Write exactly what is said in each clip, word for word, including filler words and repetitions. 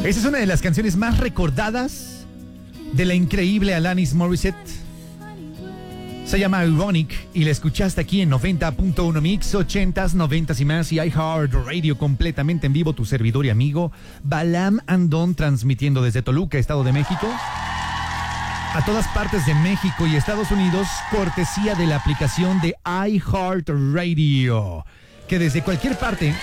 Esa es una de las canciones más recordadas de la increíble Alanis Morissette. Se llama Ironic y la escuchaste aquí en noventa punto uno Mix, ochentas, noventas y más y iHeartRadio completamente en vivo. Tu servidor y amigo Balam Andón, transmitiendo desde Toluca, Estado de México, a todas partes de México y Estados Unidos, cortesía de la aplicación de iHeartRadio, que desde cualquier parte...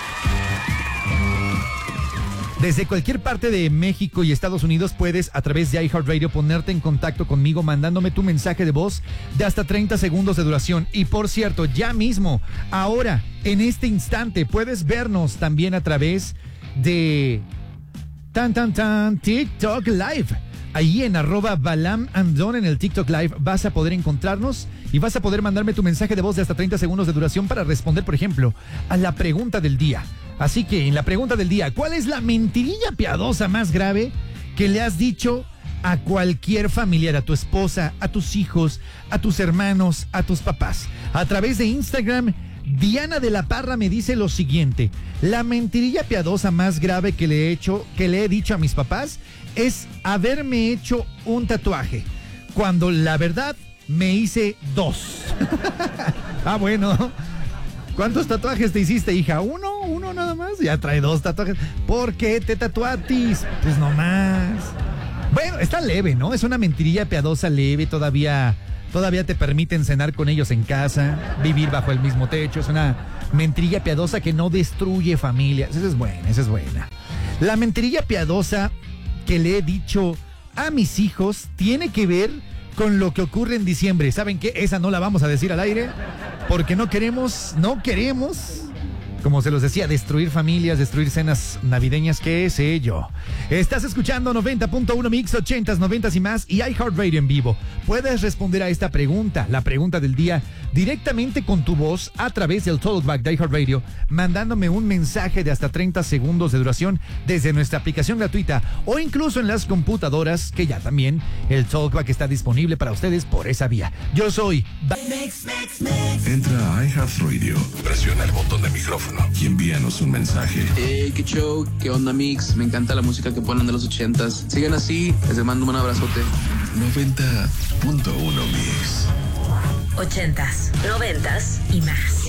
Desde cualquier parte de México y Estados Unidos puedes, a través de iHeartRadio, ponerte en contacto conmigo mandándome tu mensaje de voz de hasta treinta segundos de duración. Y por cierto, ya mismo, ahora, en este instante, puedes vernos también a través de tan tan tan TikTok Live. Ahí en arroba Balam Andón en el TikTok Live vas a poder encontrarnos y vas a poder mandarme tu mensaje de voz de hasta treinta segundos de duración para responder, por ejemplo, a la pregunta del día. Así que en la pregunta del día, ¿cuál es la mentirilla piadosa más grave que le has dicho a cualquier familiar, a tu esposa, a tus hijos, a tus hermanos, a tus papás? A través de Instagram, Diana de la Parra me dice lo siguiente: la mentirilla piadosa más grave que le he hecho, que le he dicho a mis papás es haberme hecho un tatuaje, cuando la verdad me hice dos. Ah, bueno. ¿Cuántos tatuajes te hiciste, hija? ¿Uno? ¿Uno nada más? Ya trae dos tatuajes. ¿Por qué te tatuatis? Pues no más. Bueno, está leve, ¿no? Es una mentirilla piadosa leve. Todavía, todavía te permiten cenar con ellos en casa, vivir bajo el mismo techo. Es una mentirilla piadosa que no destruye familias. Esa es buena, esa es buena. La mentirilla piadosa que le he dicho a mis hijos tiene que ver con lo que ocurre en diciembre. ¿Saben qué? Esa no la vamos a decir al aire, porque no queremos, no queremos, como se los decía, destruir familias, destruir cenas navideñas, qué sé yo. Estás escuchando noventa punto uno Mix, ochentas, noventas y más y iHeartRadio en vivo. Puedes responder a esta pregunta, la pregunta del día, directamente con tu voz a través del Talkback de iHeartRadio, mandándome un mensaje de hasta treinta segundos de duración desde nuestra aplicación gratuita o incluso en las computadoras, que ya también el Talkback está disponible para ustedes por esa vía. Yo soy... Mix, mix, mix. Entra a iHeartRadio, presiona el botón de micrófono y envíanos un mensaje. Hey, qué show, qué onda, Mix. Me encanta la música que ponen de los ochentas. Sigan así, les mando un abrazote. noventa punto uno Mix. Ochentas, noventas y más.